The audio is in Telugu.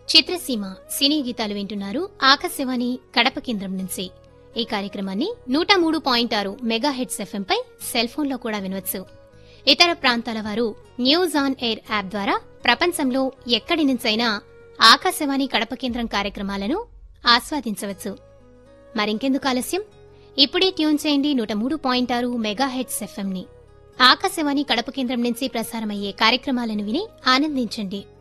చిత్రసీమ సినీ గీతాలు వింటున్నారు ఆకాశవాణి కడప కేంద్రం నుంచి. ఈ కార్యక్రమాన్ని 103.6 మెగాహెర్ట్జ్ ఎఫ్ఎం పై సెల్ ఫోన్లో కూడా వినవచ్చు. ఇతర ప్రాంతాల వారు న్యూస్ ఆన్ ఎయిర్ యాప్ ద్వారా ప్రపంచంలో ఎక్కడి నుంచైనా ఆకాశవాణి కడప కేంద్రం కార్యక్రమాలను ఆస్వాదించవచ్చు. మరింకెందుకు ఆలస్యం, ఇప్పుడే ట్యూన్ చేయండి 103.6 మెగాహెర్ట్జ్ ఎఫ్ఎం ని. ఆకాశవాణి కడప కేంద్రం నుంచి ప్రసారమయ్యే కార్యక్రమాలను విని ఆనందించండి.